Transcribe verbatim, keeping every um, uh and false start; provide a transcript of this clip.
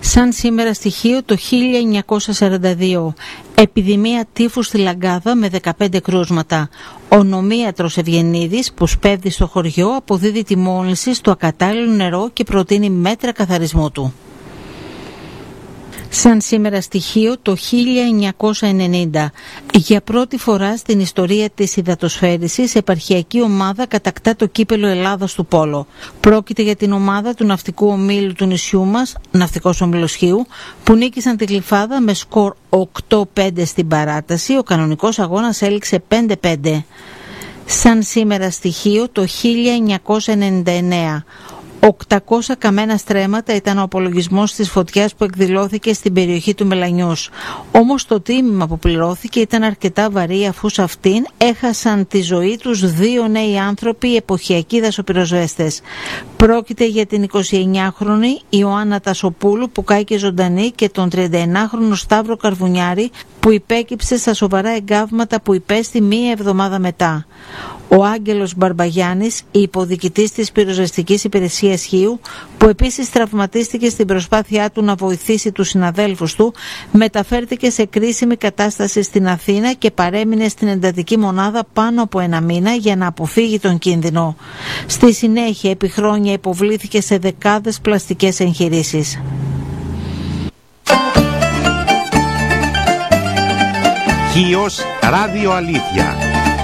Σαν σήμερα στοιχείο το χίλια εννιακόσια σαράντα δύο, επιδημία τύφου στη Λαγκάδα με δεκαπέντε κρούσματα. Ο νομίατρος Ευγενίδης που σπέβδει στο χωριό αποδίδει τη μόλυνση στο ακατάλληλο νερό και προτείνει μέτρα καθαρισμού του. Σαν σήμερα στοιχείο το χίλια εννιακόσια ενενήντα, για πρώτη φορά στην ιστορία της υδατοσφαίρισης, επαρχιακή ομάδα κατακτά το κύπελο Ελλάδας του Πόλο. Πρόκειται για την ομάδα του ναυτικού ομίλου του νησιού μας, Ναυτικός Όμιλος Χίου, που νίκησαν τη Γλυφάδα με σκορ οκτώ πέντε στην παράταση. Ο κανονικός αγώνας έληξε πέντε πέντε. Σαν σήμερα στοιχείο το χίλια εννιακόσια ενενήντα εννέα. οκτακόσια καμένα στρέμματα ήταν ο απολογισμός της φωτιάς που εκδηλώθηκε στην περιοχή του Μελανιούς. Όμως το τίμημα που πληρώθηκε ήταν αρκετά βαρύ, αφού σε αυτήν έχασαν τη ζωή τους δύο νέοι άνθρωποι, εποχιακοί δασοπυροσβέστες. Πρόκειται για την εικοσιεννιάχρονη Ιωάννα Τασοπούλου που κάηκε ζωντανή και τον τριανταεννάχρονο Σταύρο Καρβουνιάρη που υπέκυψε στα σοβαρά εγκάβματα που υπέστη μία εβδομάδα μετά. Ο Άγγελος Μπαρμπαγιάννης, υποδιοικητής της πυροσβεστικής υπηρεσίας Χίου, που επίσης τραυματίστηκε στην προσπάθειά του να βοηθήσει τους συναδέλφους του, μεταφέρθηκε σε κρίσιμη κατάσταση στην Αθήνα και παρέμεινε στην εντατική μονάδα πάνω από ένα μήνα για να αποφύγει τον κίνδυνο. Στη συνέχεια, επί χρόνια υποβλήθηκε σε δεκάδες πλαστικές εγχειρήσεις. Χίος Ράδιο Αλήθεια.